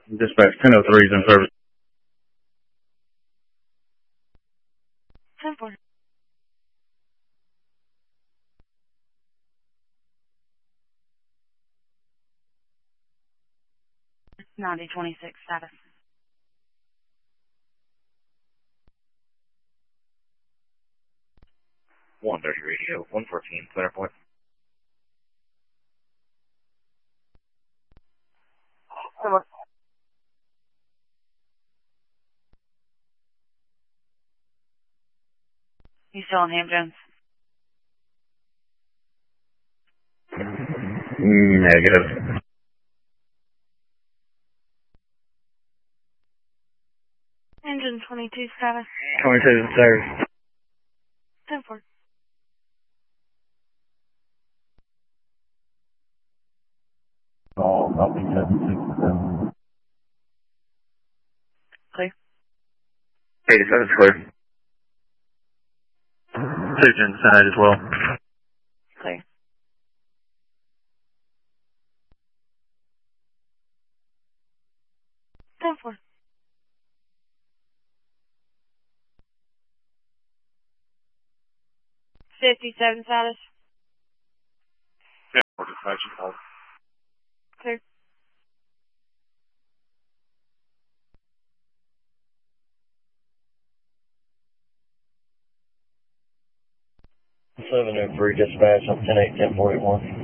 Dispatch 1003 is in service. 10-4. 9026 status. 130 radio, 114, clear point. You still on Ham Jones? Negative. Engine 22 status. 22 is in service. 10-4. Oh, copy 767. Clear. 87 is clear. 210 side as well. Clear. Ten four. 57 status. Yeah, we're dispatching call. Clear. 703 dispatch on 10-8, 1041.